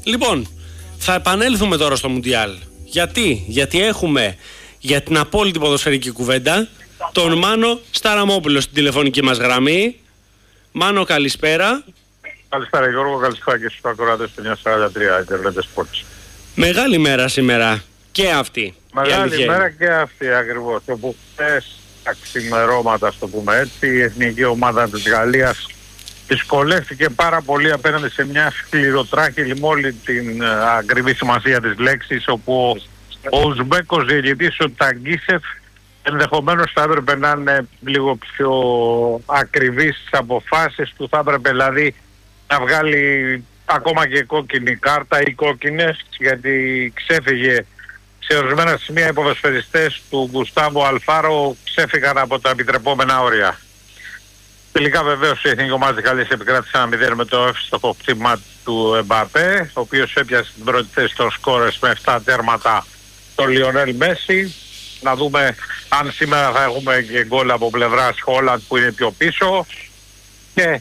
Λοιπόν, θα επανέλθουμε τώρα στο Μουντιάλ. Γιατί έχουμε για την απόλυτη ποδοσφαιρική κουβέντα τον Μάνο Σταραμόπουλο στην τηλεφωνική μας γραμμή. Μάνο, καλησπέρα. Καλησπέρα Γιώργο, καλησπέρα και στους ακροατές του 943 Ιντερνετ Sports. Μεγάλη μέρα σήμερα και αυτή. Μεγάλη μέρα και αυτή ακριβώς. Όπου χθες τα ξημερώματα, ας το πούμε έτσι, η εθνική ομάδα της Γαλλίας δυσκολεύτηκε πάρα πολύ απέναντι σε μια σκληροτράχυλη με όλη την ακριβή σημασία της λέξης, όπου ο Ουσμπέκος διαιτητής ο Ταγκίσεφ ενδεχομένως θα έπρεπε να είναι λίγο πιο ακριβής στις αποφάσεις του, θα έπρεπε δηλαδή να βγάλει ακόμα και κόκκινη κάρτα ή κόκκινες, γιατί ξέφυγε σε ορισμένα σημεία οι ποδοσφαιριστές του Γκουστάβο Αλφάρο ξέφυγαν από τα επιτρεπόμενα όρια. Τελικά βεβαίως η εθνική ομάδα της Γαλλίας επικράτησε 1-0 με το εύστοχο χτύπημα του Εμπαπέ, ο οποίος έπιασε την πρώτη θέση των σκόρες με 7 τέρματα τον Λιονέλ Μέση. Να δούμε αν σήμερα θα έχουμε και γκολ από πλευράς Χόλαντ που είναι πιο πίσω, και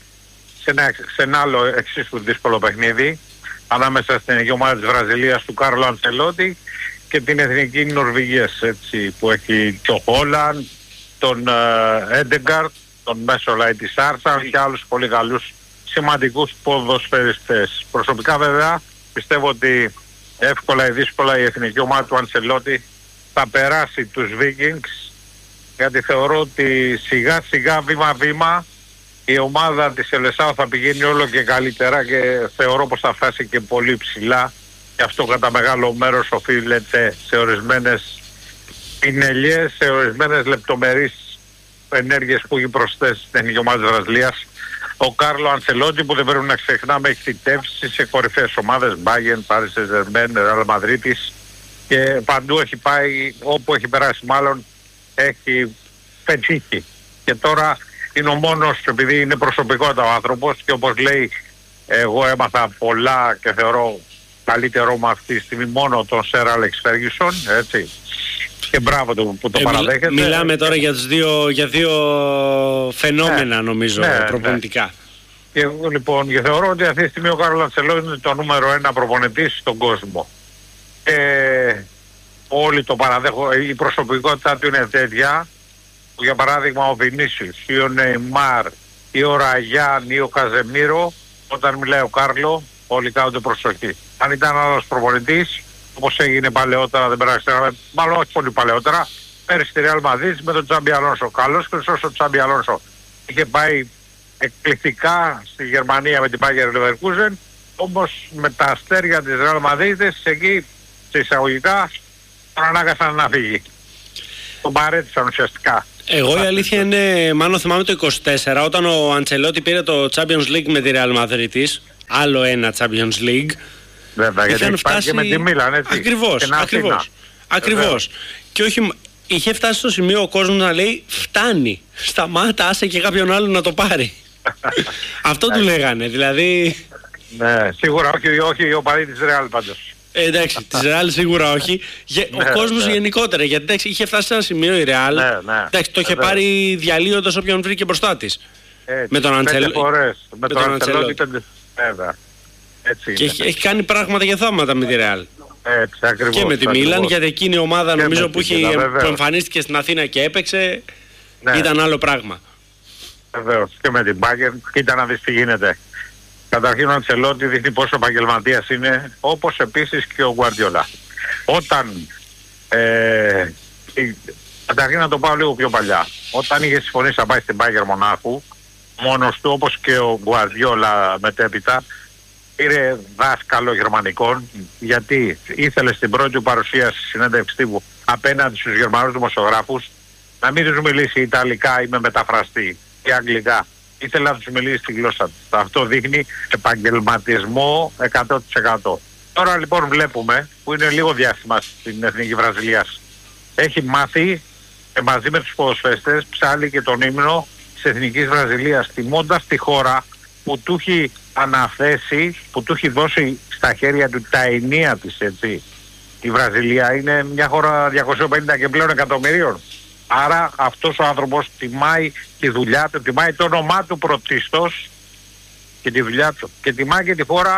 σε ένα άλλο εξίσου δύσκολο παιχνίδι ανάμεσα στην εθνική ομάδα της Βραζιλίας του Κάρλο Αντσελότη και την εθνική Νορβηγίας, έτσι, που έχει τον Χόλαντ, τον Έντεγκαρτ, τον Μέσολαϊ της Άρσαν και άλλους πολύ καλούς σημαντικούς ποδοσφαιριστές. Προσωπικά βέβαια πιστεύω ότι εύκολα ή δύσκολα η εθνική ομάδα του Αντσελότη θα περάσει τους Vikings, γιατί θεωρώ ότι σιγά σιγά βήμα βήμα η ομάδα της Ελεσάου θα πηγαίνει όλο και καλύτερα και θεωρώ πως θα φτάσει και πολύ ψηλά, και αυτό κατά μεγάλο μέρος οφείλεται σε ορισμένες πινελιές, σε ορισμένες λεπτομερείς ενέργειες που έχει προσθέσει στην εθνική ομάδα της Βραζιλίας ο Κάρλο Αντσελότη, που δεν πρέπει να ξεχνάμε έχει θητεύσει σε κορυφαίες ομάδες, Bayern, Paris Saint-Germain, Real Madrid, και παντού έχει πάει, όπου έχει περάσει μάλλον έχει πετύχει. Και τώρα είναι ο μόνος, επειδή είναι προσωπικότητα ο άνθρωπος και όπως λέει, εγώ έμαθα πολλά και θεωρώ καλύτερο με αυτή τη στιγμή μόνο τον Σερ Άλεξ Φέργισον, έτσι, και μπράβο του που το παραδέχεται. Μιλάμε τώρα για δύο φαινόμενα, νομίζω, προπονητικά. Και λοιπόν, και θεωρώ ότι αυτή τη στιγμή ο Κάρλο Αντσελότη είναι το νούμερο 1 προπονητής στον κόσμο. Όλοι το παραδέχονται, η προσωπικότητά του είναι τέτοια, που για παράδειγμα ο Βινίσιους ή ο Νεϊμάρ ή ο Ραγιάν ή ο Καζεμίρο, όταν μιλάει ο Κάρλο όλοι κάνονται προσοχή. Αν ήταν άλλος προπονητής, όπως έγινε παλαιότερα, δεν περάσει, μάλλον όχι πολύ παλαιότερα, πέρυσι στη Real Madrid με τον Τσάμπι Αλόνσο. Καλός και όσο ο Τσάμπι Αλόνσο είχε πάει εκπληκτικά στη Γερμανία με την Bayer Leverkusen, όμως με τα αστέρια της Real Madrid εκεί σε εισαγωγικά τον ανάγκασαν να φύγει. Τον παρέτησαν ουσιαστικά. Εγώ η αλήθεια είναι, μάλλον θυμάμαι το 24, όταν ο Αντσελότη πήρε το Champions League με τη Real Madrid, άλλο ένα Champions League. Βέβαια, γιατί έχει φτάσει και με τη Μίλαν, έτσι. Ακριβώς. Και όχι, είχε φτάσει στο σημείο ο κόσμος να λέει φτάνει, σταμάτα, άσε και κάποιον άλλο να το πάρει. Αυτό του λέγανε, δηλαδή. Ναι, σίγουρα όχι ο παρή της Real πάντως. Εντάξει, της Real σίγουρα όχι. Ο κόσμος γενικότερα, γιατί εντάξει, είχε φτάσει σε ένα σημείο η Real. Εντάξει, το είχε πάρει διαλύοντας όποιον βρήκε μπροστά της. Με τον Αντσελότη. Με τον Αντσελότη 5. Βέβαια. Έτσι και έχει κάνει πράγματα και θαύματα με τη Real. Έτσι, ακριβώς. Και με τη Μίλαν, γιατί εκείνη η ομάδα νομίζω που εμφανίστηκε στην Αθήνα και έπαιξε, ήταν άλλο πράγμα. Βεβαίως. Και με την Bayern, κοίτα να δεις τι γίνεται. Καταρχήν ο Αντσελότη δείχνει πόσο επαγγελματίας είναι, όπως επίσης και ο Γκουαρδιόλα. Όταν, καταρχήν να το πάω λίγο πιο παλιά, όταν είχε συμφωνήσει να πάει στην Bayern Μονάχου, μόνος του, όπως και ο Γκουαρδιόλα μετέπειτα, πήρε δάσκαλο γερμανικών, γιατί ήθελε στην πρώτη του παρουσίαση συνέντευξη τύπου απέναντι στους Γερμανούς δημοσιογράφους να μην τους μιλήσει Ιταλικά ή με μεταφραστή ή Αγγλικά. Ήθελε να τους μιλήσει στη γλώσσα του. Αυτό δείχνει επαγγελματισμό 100%. Τώρα λοιπόν βλέπουμε, που είναι λίγο διάστημα στην Εθνική Βραζιλίας, έχει μάθει μαζί με τους ποδοσφαιριστές ψάλλει και τον ύμνο της Εθνικής Βραζιλίας, τιμώντας τη χώρα που του έχει αναθέσει, που του έχει δώσει στα χέρια του τα ενία της, έτσι. Η Βραζιλία είναι μια χώρα 250 και πλέον εκατομμυρίων. Άρα αυτός ο άνθρωπος τιμάει τη δουλειά του, τιμάει το όνομά του πρωτίστως και τη δουλειά του. Και τιμάει και τη χώρα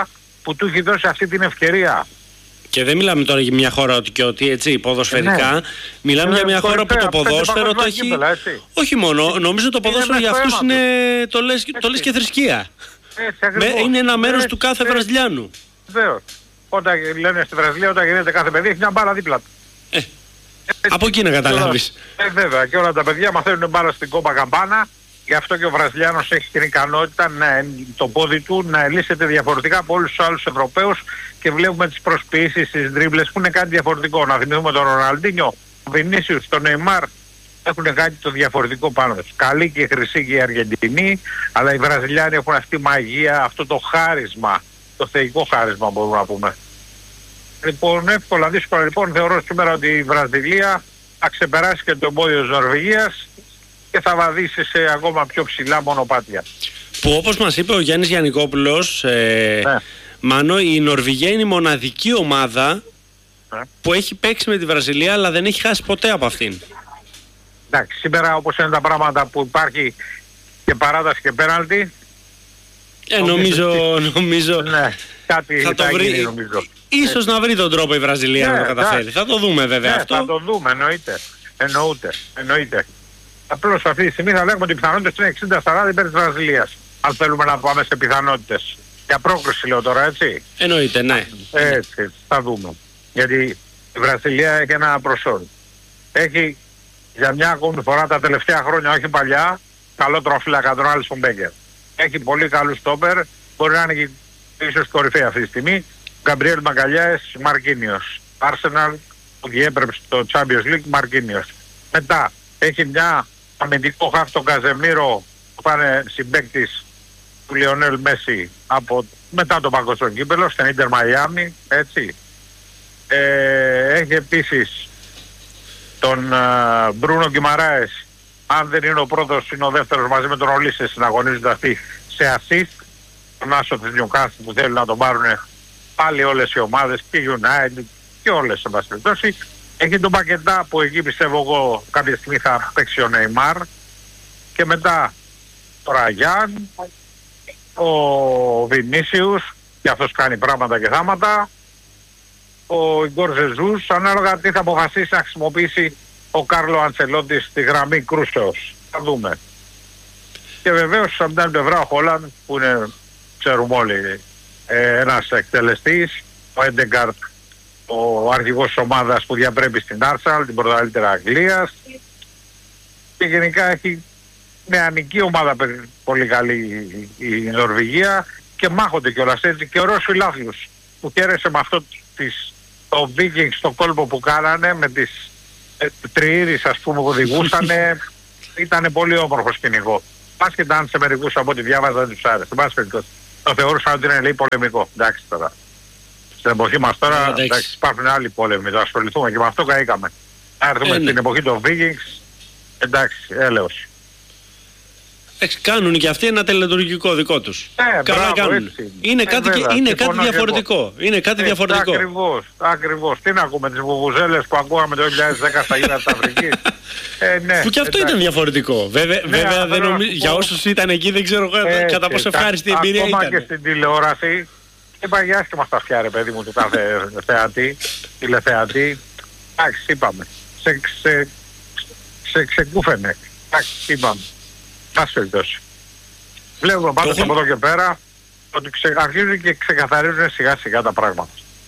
που του έχει δώσει αυτή την ευκαιρία. Και δεν μιλάμε τώρα για μια χώρα ότι και ότι, έτσι, ποδοσφαιρικά. Ναι. Μιλάμε για μια χώρα που το ποδόσφαιρο το έχει. Όχι μόνο, νομίζω το ποδόσφαιρο για αυτούς είναι το λες και θρησκεία. Είναι ένα μέρος του κάθε Βραζιλιάνου. Βεβαίως. Όταν λένε στη Βραζιλία, όταν γίνεται κάθε παιδί, έχει μια μπάλα δίπλα του. Από εκεί να καταλάβεις. Βέβαια, και όλα τα παιδιά μαθαίνουν μπάλα στην Κόμπα Καμπάνα. Γι' αυτό και ο Βραζιλιάνος έχει την ικανότητα το πόδι του να λύσεται διαφορετικά από όλους τους άλλους Ευρωπαίους και βλέπουμε τις προσποιήσεις, τις δρίμπλες που είναι κάτι διαφορετικό. Να θυμηθούμε τον Ροναλντίνιο, τον Βινίσιους, τον Νεϊμάρ, έχουν κάτι το διαφορετικό πάνω τους. Καλή και χρυσή και η Αργεντινή, αλλά οι Βραζιλιάνοι έχουν αυτή τη μαγεία, αυτό το χάρισμα, το θεϊκό χάρισμα μπορούμε να πούμε. Λοιπόν, εύκολα, δύσκολα λοιπόν θεωρώ σήμερα ότι η Βραζιλία θα ξεπεράσει και το εμπόδιο της Νορβηγίας και θα βαδίσει σε ακόμα πιο ψηλά μονοπάτια. Που όπως μας είπε ο Γιάννης Γιαννικόπουλος, Μάνο, η Νορβηγία είναι η μοναδική ομάδα που έχει παίξει με τη Βραζιλία αλλά δεν έχει χάσει ποτέ από αυτήν. Εντάξει, σήμερα όπως είναι τα πράγματα που υπάρχει και παράταση και πέναλτι, νομίζω ναι, κάτι θα το βρει, νομίζω. Ίσως να βρει τον τρόπο η Βραζιλία να το καταφέρει. Θα το δούμε βέβαια αυτό. Θα το δούμε, εννοείται. Απλώς αυτή τη στιγμή θα λέγουμε ότι οι πιθανότητες είναι 60-40 υπέρ της Βραζιλίας. Αν θέλουμε να πάμε σε πιθανότητες. Για πρόκριση λέω τώρα, έτσι. Εννοείται, ναι. Έτσι, θα δούμε. Γιατί η Βραζιλία έχει ένα προσόν. Έχει για μια ακόμη φορά τα τελευταία χρόνια, όχι παλιά, καλό τροφύλακα τον Άλισον Μπέκερ. Έχει πολύ καλούς στόπερ, μπορεί να είναι και ίσως κορυφαία αυτή τη στιγμή. Γκαμπριέλ Μαγκαλιάες, Μαρκίνιος. Arsenal που διέπρεψε το Champions League, Μαρκίνιος. Μετά έχει μια αμυντικό χαφ τον Καζεμίρο που πάνε συμπαίκτης του Λιονέλ Μέση μετά το παγκόσμιο κύπελλο στην Ίντερ Μαϊάμι, έτσι. Έχει επίσης τον Μπρούνο Γκιμαράες, αν δεν είναι ο πρώτος είναι ο δεύτερος μαζί με τον Ολίσες συναγωνίζονται αυτοί σε assist, τον άσο της Νιουκάστλ που θέλουν να τον πάρουν πάλι όλες οι ομάδες και United και όλες σε πάση περιπτώσει. Έχει τον Πακετά που εκεί πιστεύω εγώ κάποια στιγμή θα παίξει ο Νεϊμάρ και μετά ο Ραγιάν, ο Βινίσιους και αυτός κάνει πράγματα και θάματα, ο Ιγκόρ Ζεζούς, ανάλογα τι θα αποφασίσει να χρησιμοποιήσει ο Κάρλο Αντσελότη στη γραμμή κρούσεως. Θα δούμε. Και βεβαίως από την άλλη πλευρά ο Χόλαντ που είναι, ξέρουμε όλοι, ένας εκτελεστής, ο Έντεγκαρτ, ο αρχηγός της ομάδας που διαπρέπει στην Arsenal, την πρωταθλήτρια Αγγλίας, και γενικά έχει νεανική ομάδα πολύ καλή η Νορβηγία και μάχονται κιόλας έτσι και ωραίους φιλάθλους που κέρεσε με αυτό το Vikings στο κόλπο που κάνανε με τις τριήρες ας πούμε που οδηγούσανε. Ήταν πολύ όμορφο σκηνικό. Άσχετα αν σε μερικούς από ό,τι διάβαζα δεν τους άρεσε. Το θεώρησαν ότι είναι λέει πολεμικό. Εντάξει τώρα. Στην εποχή μας τώρα υπάρχουν άλλοι πόλεμοι. Θα ασχοληθούμε και με αυτό καήκαμε. Να έρθουμε στην εποχή των Vikings. Εντάξει, έλεος. Κάνουν και αυτοί ένα τελετουργικό δικό τους. Καλά κάνουν. Είναι κάτι διαφορετικό. Είναι κάτι διαφορετικό. Ακριβώς. Τι να ακούμε, τις βουβουζέλες που ακούγαμε το 2010 στα γήπεδα της Αφρικής. Ναι, που και αυτό ήταν διαφορετικό. Βέβαια για όσους ήταν εκεί δεν ξέρω κατά πόσο ευχάριστη εμπειρία ήταν. Ακόμα και στην τηλεόραση είπα για άσχημα στα αυτιά ρε παιδί μου του κάθε θεατή, τηλεθεατή. Εντάξει, είπαμε. Σε ξεκούφαινε. Εντάξει, είπαμε. Βλέπουμε πάντως από εδώ και πέρα ότι αρχίζουν και ξεκαθαρίζουν σιγά σιγά τα πράγματα.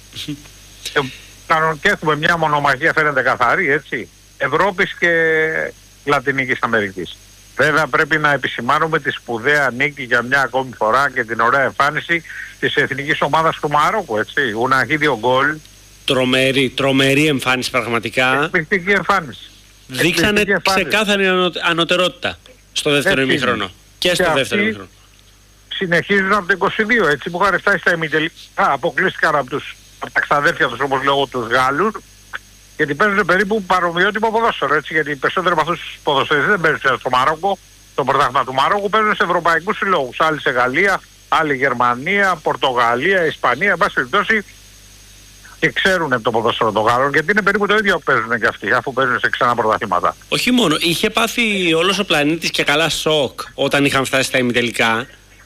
Και έχουμε μια μονομαχία φαίνεται καθαρή, έτσι, Ευρώπης και Λατινικής Αμερικής. Βέβαια πρέπει να επισημάνουμε τη σπουδαία νίκη για μια ακόμη φορά και την ωραία εμφάνιση της εθνικής ομάδας του Μαρόκου, έτσι. Ουναχή 2 γκολ. Τρομερή εμφάνιση πραγματικά. Εκπληκτική εμφάνιση. Δείξανε ξεκάθαρη ανωτερότητα στο δεύτερο ημίχρονο. Και στο δεύτερο ημίχρονο. Συνεχίζουν από το 22, έτσι, που είχαν φτάσει στα ημιτελικά. Αποκλείστηκαν από τα ξαδέρφια τους, όπως λέγω, τους Γάλλους, γιατί παίζουν περίπου παρομοιότυπο ποδόσφαιρο, έτσι, γιατί οι περισσότεροι από αυτούς τους ποδοσφαιριστές δεν παίζουν στο Μαρόκο, το πρωτάθλημα του Μαρόκου, παίζουν σε ευρωπαϊκούς συλλόγους. Άλλοι σε Γαλλία, άλλοι Γερμανία, Πορτογαλία, Ισπανία, εν πάση περιπτώσει, και ξέρουν το ποδόσφαιρο των Γάλλων, γιατί είναι περίπου το ίδιο που παίζουν και αυτοί, αφού παίζουν σε ξένα πρωταθλήματα. Όχι μόνο, είχε πάθει όλος ο πλανήτης και καλά σοκ όταν είχαν φτάσει στα ημιτελικά.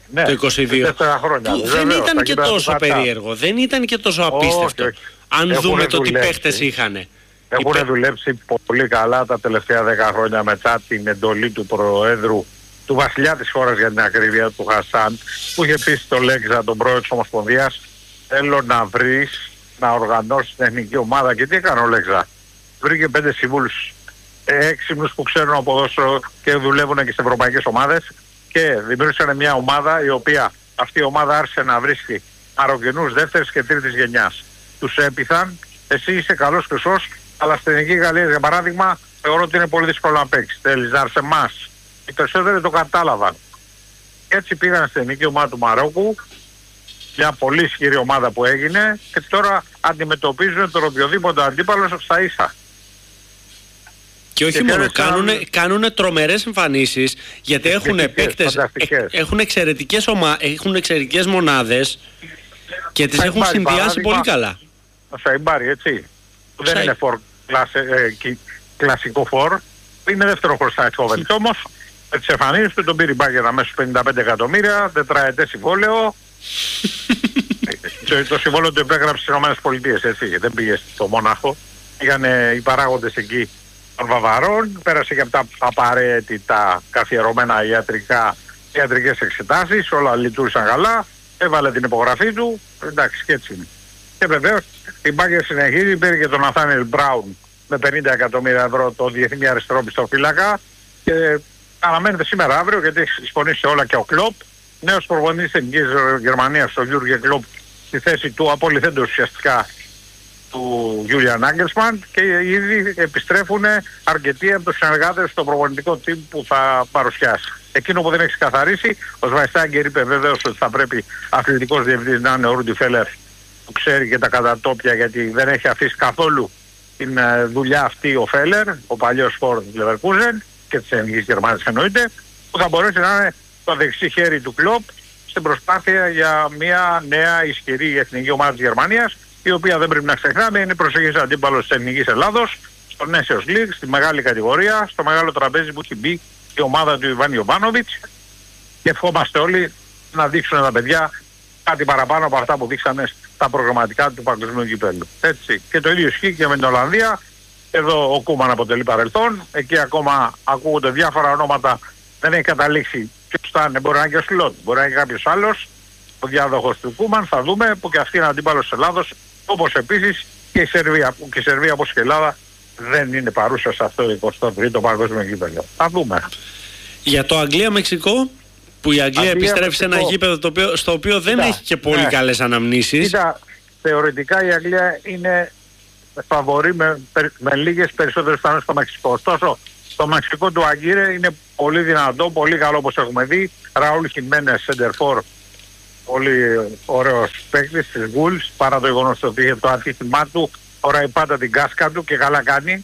Ναι, το 22. Χρόνια, που δεν ήταν και τόσο περίεργο, δεν ήταν και τόσο απίστευτο. Όχι. Αν δούμε το τι παίχτες είχαν. Έχουν δουλέψει πολύ καλά τα τελευταία 10 χρόνια μετά την εντολή του Προέδρου, του βασιλιά της χώρας για την ακρίβεια, του Χασάν, που είχε πει στο Λέξα, τον πρόεδρο της Ομοσπονδίας, θέλω να βρεις, να οργανώσεις την εθνική ομάδα. Και τι έκανε ο Λέξα? Βρήκε 5 συμβούλους, έξυπνους που ξέρουν από ποδόσφαιρο και δουλεύουν και σε ευρωπαϊκές ομάδες και δημιούργησαν μια ομάδα η οποία αυτή η ομάδα άρχισε να βρίσκει Μαροκινούς δεύτερης και τρίτης γενιάς. Τους έπειθαν, εσύ είσαι καλός χρυσός, αλλά στην Εθνική Γαλλία, για παράδειγμα, θεωρώ ότι είναι πολύ δύσκολο να παίξεις. Θέλεις να έρθει εμάς. Οι περισσότεροι το κατάλαβαν. Έτσι πήγαν στην εθνική ομάδα του Μαρόκου, μια πολύ ισχυρή ομάδα που έγινε, και τώρα αντιμετωπίζουν τον οποιοδήποτε αντίπαλο στα ίσα. Και όχι μόνο, κάνουν τρομερές εμφανίσεις, γιατί έχουν παίκτες, έχουν εξαιρετικές μονάδες και τις έχουν συνδυάσει πολύ καλά. Ο Σαϊμπάρι, έτσι, που δεν είναι κλασικό φορ, είναι δεύτερο χωριστά εξώβεν. Όμως, με τις εμφανίσεις του τον πήρε μπάγκερ αμέσως 55 εκατομμύρια, τετραετές συμβόλαιο. Το συμβόλαιο του επέγραψε στις ΗΠΑ, έτσι, δεν πήγε στο Μόναχο. Πήγαν οι παράγοντες εκεί των Βαβαρών, πέρασε και από τα απαραίτητα καθιερωμένα ιατρικές εξετάσεις, όλα λειτουργήσαν καλά, έβαλε την υπογραφή του, εντάξει, και έτσι είναι. Και βεβαίως η Μπάγκερ συνεχίζει, πήρε και τον Ναθάνιελ Μπράουν με 50 εκατομμύρια ευρώ, το διεθνή αριστερό πιστοφύλακα, και αναμένεται σήμερα αύριο, γιατί έχει συμφωνήσει όλα και ο Κλοπ, νέος προπονητής της Εθνικής Γερμανίας, ο Γιούργε Κλοπ, στη θέση του απολυθέντος ουσιαστικά του Γιούλιαν Νάγκελσμαν, και ήδη επιστρέφουν αρκετοί από τους συνεργάτες στο προπονητικό team που θα παρουσιάσει. Εκείνο που δεν έχει ξεκαθαρίσει, ο Σβαϊστάγκερ είπε βεβαίως ότι θα πρέπει αθλητικός διευθυντής να είναι ο Ρούντι Φέλερ, που ξέρει και τα κατατόπια, γιατί δεν έχει αφήσει καθόλου την δουλειά αυτή ο Φέλερ, ο παλιός φόρ της Λεβερκούζεν και της Εθνικής Γερμανίας εννοείται, που θα μπορέσει να είναι το δεξί χέρι του Κλοπ στην προσπάθεια για μια νέα ισχυρή εθνική ομάδα της Γερμανίας, η οποία δεν πρέπει να ξεχνάμε είναι προσεχής αντίπαλος της Εθνικής Ελλάδος, στο Nations League, στη μεγάλη κατηγορία, στο μεγάλο τραπέζι που έχει μπει η ομάδα του Ιβάν Ιοβάνοβιτς, και ευχόμαστε όλοι να δείξουν τα παιδιά κάτι παραπάνω από αυτά που δείξανε στα προγραμματικά του Παγκοσμίου Κυπέλλου. Έτσι. Και το ίδιο ισχύει και με την Ολλανδία. Εδώ ο Κούμαν αποτελεί παρελθόν. Εκεί ακόμα ακούγονται διάφορα ονόματα. Δεν έχει καταλήξει ποιος θα είναι. Μπορεί να είναι και ο Σλότ, μπορεί να είναι κάποιος άλλος, ο διάδοχος του Κούμαν. Θα δούμε, που και αυτή είναι αντίπαλος της Ελλάδος, όπως επίσης και η Σερβία. Που και η Σερβία, όπως και η Ελλάδα, δεν είναι παρούσα σε αυτό το 23ο Παγκόσμιο Κύπελλο. Θα δούμε. Για το Αγγλία-Μεξικό, που η Αγγλία επιστρέφει σε ένα γήπεδο στο οποίο δεν έχει και πολύ καλές αναμνήσεις. Κοίτα, θεωρητικά η Αγγλία είναι φαβορή με λίγες περισσότερες πιθανότητες στο Μεξικό. Ωστόσο, το Μεξικό του Αγκύρε είναι πολύ δυνατό, πολύ καλό όπως έχουμε δει. Ραούλ Χιμένες, σεντερφόρ, πολύ ωραίος παίκτης της Wolves, παρά το γεγονός ότι είχε το ατύχημά του, ωραία πάντα την κάσκα του και καλά κάνει.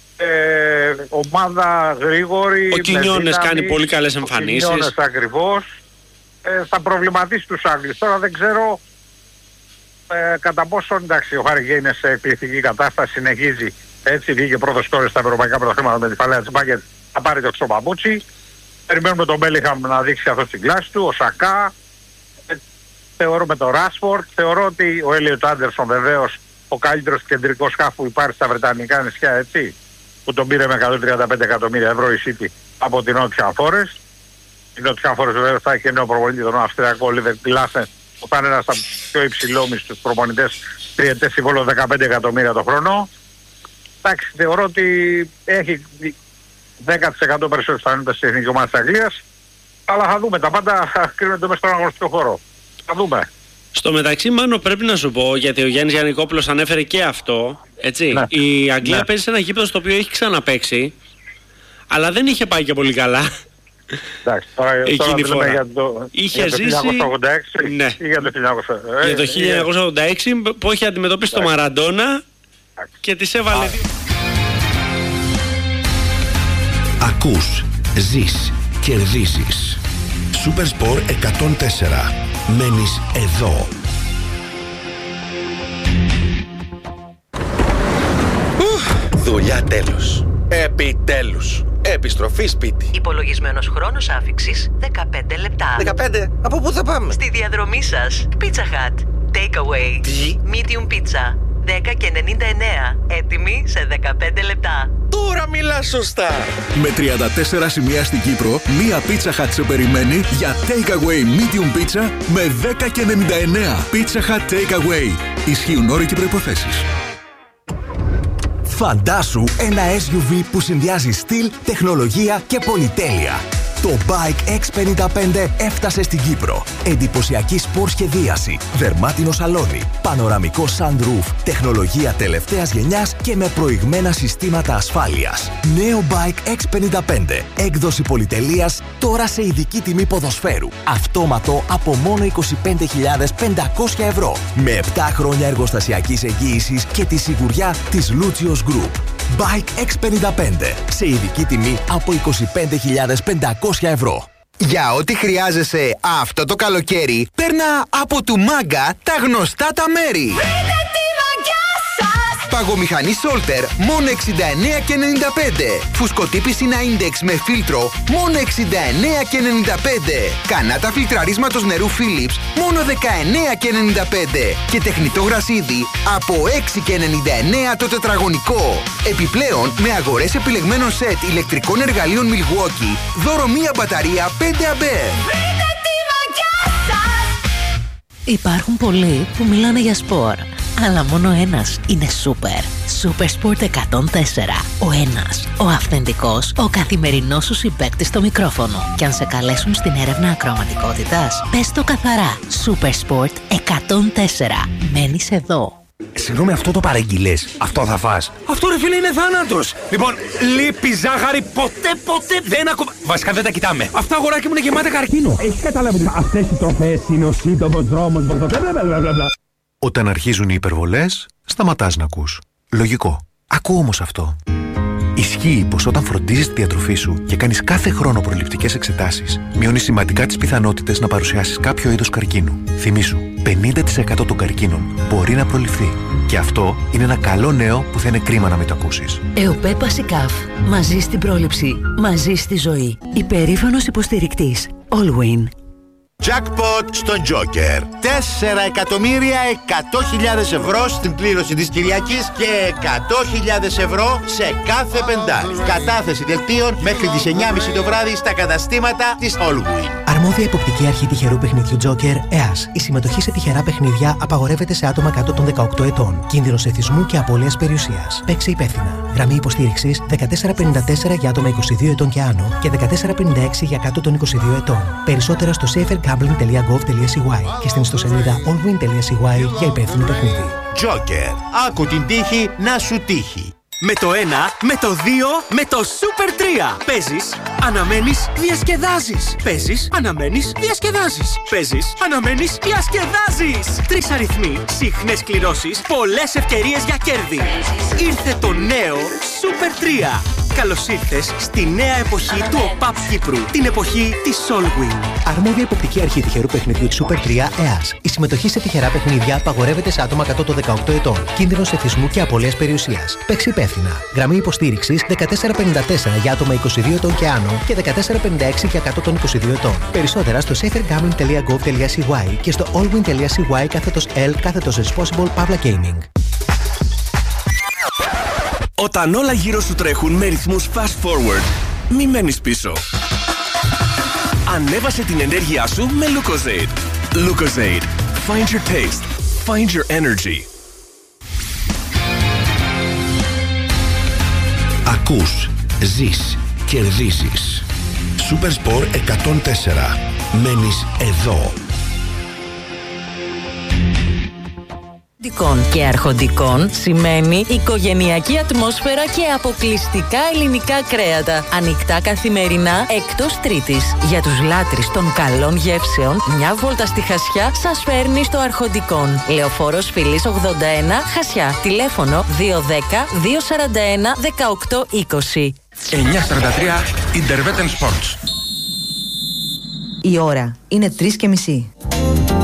Ομάδα γρήγορη. Ο Κινιόνες κάνει πολύ καλές εμφανίσεις. Ο Κινιόνες ακριβώς. Θα προβληματίσει τους Άγγλους. Τώρα δεν ξέρω κατά πόσο, εντάξει, ο Χάρι Γκέιν είναι σε εκπληκτική κατάσταση, συνεχίζει. Έτσι βγήκε πρώτος σκόρερ στα ευρωπαϊκά πρωταθλήματα με τη φαλέα της Μπάγκερ, θα πάρει το ξωπαπούτσι. Περιμένουμε τον Μπέλιγχαμ να δείξει αυτό την κλάση του, ο Σακά. Θεωρώ με τον Ράσφορντ. Θεωρώ ότι ο Έλιοτ Άντερσον βεβαίως ο καλύτερος κεντρικός χαφ που υπάρχει στα Βρετανικά νησιά, έτσι, που τον πήρε με 135 εκατομμύρια ευρώ η City από την Nottingham Forest. Η Nottingham Forest βέβαια θα έχει νέο προπονητή, τον Αυστριακό Oliver Glasner, που θα είναι ένας από τους πιο υψηλόμισθους προπονητές, τριετές συμβόλαιο 15 εκατομμύρια το χρόνο. Εντάξει, θεωρώ ότι έχει 10% περισσότερες πιθανότητες στην εθνική ομάδα της Αγγλίας, αλλά θα δούμε, τα πάντα κρίνονται μέσα στον αγωνιστικό χώρο. Θα δούμε. Στο μεταξύ, Μάνο, πρέπει να σου πω, γιατί ο Γιάννης Γιαννικόπουλος ανέφερε και αυτό, έτσι. Ναι. Η Αγγλία παίζει σε ένα γήπεδο στο οποίο έχει ξαναπαίξει, αλλά δεν είχε πάει και πολύ καλά. Εντάξει, τώρα μιλάμε για το, είχε για το 1986 ναι. Ή για το 1986. Για το 1986 που είχε αντιμετωπίσει το Μαραντόνα και τις έβαλε. Ακούς, ζεις, κερδίζεις. Supersport 104. Μένεις εδώ. Δουλειά τέλος. Επιτέλους. Επιστροφή σπίτι. Υπολογισμένος χρόνος άφιξης 15 λεπτά. 15? Από πού θα πάμε? Στη διαδρομή σας. Pizza Hut. Takeaway. Τι? Medium pizza. 10,99. Έτοιμη σε 15 λεπτά. Τώρα μιλάς σωστά. Με 34 σημεία στην Κύπρο, μία Pizza Hut σε περιμένει για Takeaway Medium Pizza με 10,99. Pizza Hut Takeaway. Ισχύουν όροι και προϋποθέσεις. Φαντάσου ένα SUV που συνδυάζει στυλ, τεχνολογία και πολυτέλεια. Το Bike X55 έφτασε στην Κύπρο. Εντυπωσιακή σπορ σχεδίαση, δερμάτινο σαλόνι, πανοραμικό sunroof, τεχνολογία τελευταίας γενιάς και με προηγμένα συστήματα ασφάλειας. Νέο Bike X55, έκδοση πολυτελείας, τώρα σε ειδική τιμή ποδοσφαίρου. Αυτόματο από μόνο 25.500 ευρώ. Με 7 χρόνια εργοστασιακής εγγύησης και τη σιγουριά της Lucios Group. Bike X55, σε ειδική τιμή από 25.500 ευρώ. Για ό,τι χρειάζεσαι αυτό το καλοκαίρι, παίρνα από του Μάγκα τα γνωστά τα μέρη. Παγομηχανή Solter, μόνο 69,95. Φουσκωτή πισίνα Index με φίλτρο, μόνο 69,95. Κανάτα φιλτραρίσματος νερού Philips, μόνο 19,95. Και τεχνητό γρασίδι, από 6,99 το τετραγωνικό. Επιπλέον, με αγορές επιλεγμένων σετ ηλεκτρικών εργαλείων Milwaukee, δώρο μία μπαταρία 5 αμπέρ. Υπάρχουν πολλοί που μιλάνε για σπορ, αλλά μόνο ένας είναι σούπερ. Super Sport 104. Ο ένας, ο αυθεντικός, ο καθημερινός σου συμπαίκτης στο μικρόφωνο. Και αν σε καλέσουν στην έρευνα ακροαματικότητας, πες το καθαρά. Super Sport 104. Μένεις εδώ. Συγγνώμη, αυτό το παραγγείλες? Αυτό θα φας? Αυτό ρε φίλε είναι θάνατος. Λοιπόν, λίπη ζάχαρη ποτέ δεν ακόμα. Βασικά δεν τα κοιτάμε. Αυτά αγοράκι μου είναι γεμάτα καρκίνο. Έχεις καταλάβει ότι αυτές οι τροφές είναι ο σύντομος δρόμος? Όταν αρχίζουν οι υπερβολές, σταματάς να ακούς. Λογικό. Ακού όμως αυτό. Ισχύει πως όταν φροντίζεις τη διατροφή σου και κάνεις κάθε χρόνο προληπτικές εξετάσεις, μειώνεις σημαντικά τις πιθανότητες να παρουσιάσεις κάποιο είδος καρκίνου. Θυμήσου, 50% των καρκίνων μπορεί να προληφθεί. Και αυτό είναι ένα καλό νέο που θα είναι κρίμα να μην το ακούσεις. ΕΟΠΕ Πασικάφ. Μαζί στην πρόληψη. Μαζί στη ζωή. Υπερήφανος υποστηρικτής. Allwyn. Jackpot στον Joker. 4.100.000 ευρώ στην κλήρωση της Κυριακής και 100.000 ευρώ σε κάθε πεντάρι. Κατάθεση δελτίων μέχρι τις 9.30 το βράδυ στα καταστήματα της Allwyn. Αρμόδια υποπτική αρχή τυχερού παιχνιδιού Joker, ΕΑΣ. Η συμμετοχή σε τυχερά παιχνίδια απαγορεύεται σε άτομα κάτω των 18 ετών. Κίνδυνος εθισμού και απώλειας περιουσίας. Παίξε υπεύθυνα. Γραμμή υποστήριξης 1454 για άτομα 22 ετών και άνω και 1456 για κάτω των 22 ετών. Περισσότερα στο safergambling.gov.cy και στην ιστοσελίδα allwyn.cy για υπεύθυνο παιχνίδι. Joker. Άκου την τύχη να σου τύχει. Με το 1, με το 2, με το Super 3. Παίζεις, αναμένεις, διασκεδάζεις. Παίζεις, αναμένεις, διασκεδάζεις. Παίζεις, αναμένεις, διασκεδάζεις. 3 αριθμοί, συχνές κληρώσεις, πολλές ευκαιρίες για κέρδη. Ήρθε το νέο Super 3. Καλώς ήρθες στη νέα εποχή του ΟΠΑΠ Κύπρου. Την εποχή της Allwyn. Αρμόδια υποπτική αρχή τυχερού παιχνιδιού της Super 3 ΕΑΣ. Η συμμετοχή σε τυχερά παιχνίδια απαγορεύεται σε άτομα κάτω των 18 ετών. Κίνδυνος εθισμού και απώλειας περιουσίας. Παίξε υπεύθυνα. Γραμμή υποστήριξης 1454 για άτομα 22 ετών και άνω και 1456 για κάτω των 22 ετών. Περισσότερα στο safergambling.gov.cy και στο allwyn.cy/L/responsible Pavla Gaming. Όταν όλα γύρω σου τρέχουν με ρυθμούς fast forward, μη μένεις πίσω. Ανέβασε την ενέργειά σου με Lucozade. Lucozade. Find your taste. Find your energy. Ακούς, ζεις, κερδίζεις. Supersport 104. Μένεις εδώ. Και αρχοντικών σημαίνει οικογενειακή ατμόσφαιρα και αποκλειστικά ελληνικά κρέατα. Ανοιχτά καθημερινά εκτός Τρίτης. Για τους λάτρεις των καλών γεύσεων, μια βόλτα στη Χασιά σας φέρνει στο Αρχοντικών. Λεωφόρος Φυλής 81, Χασιά. Τηλέφωνο 210-241-1820. 943 Intervetten Sports. Η ώρα είναι 3:30.